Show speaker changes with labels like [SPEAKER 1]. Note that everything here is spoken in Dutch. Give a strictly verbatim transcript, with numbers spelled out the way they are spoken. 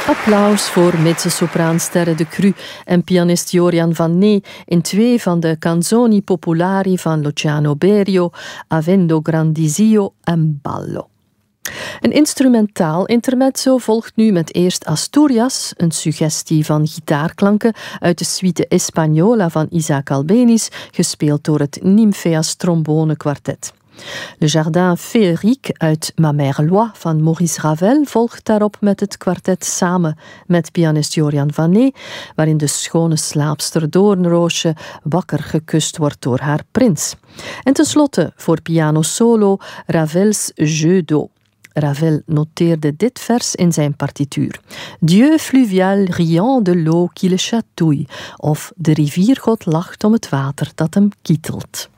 [SPEAKER 1] Applaus voor mezzosopraansterren De Cruz en pianist Jorian van Nee in twee van de canzoni popolari van Luciano Berio, Avendo Grandizio en Ballo. Een instrumentaal intermezzo volgt nu met eerst Asturias, een suggestie van gitaarklanken uit de suite Española van Isaac Albéniz, gespeeld door het Nymphéas Trombone Quartet. Le Jardin Féerique uit Ma Mère Loi van Maurice Ravel volgt daarop met het kwartet samen met pianist Jorian van Nee, waarin de schone slaapster Doornroosje wakker gekust wordt door haar prins. En tenslotte voor piano solo Ravels Jeu d'eau. Ravel noteerde dit vers in zijn partituur. Dieu fluvial riant de l'eau qui le chatouille, of de riviergod lacht om het water dat hem kietelt.